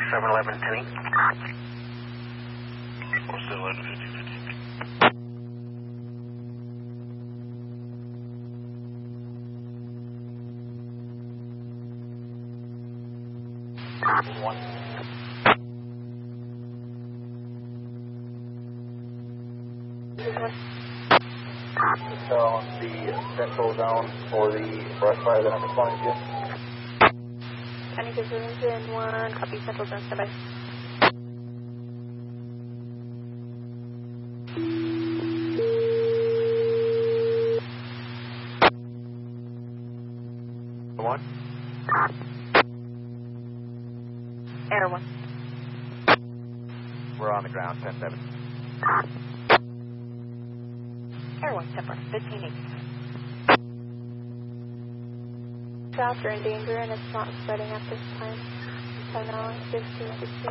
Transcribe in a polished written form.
711 Penny. Or 711 50. So on the central zone for the brush fire that I'm responding to. County Division 1, copy central zone, standby. One. Air 1. We're on the ground, 10-7. Air 1, September, 15-8. Craft are in danger and it's not spreading at this time. 10 hours, 15, 16.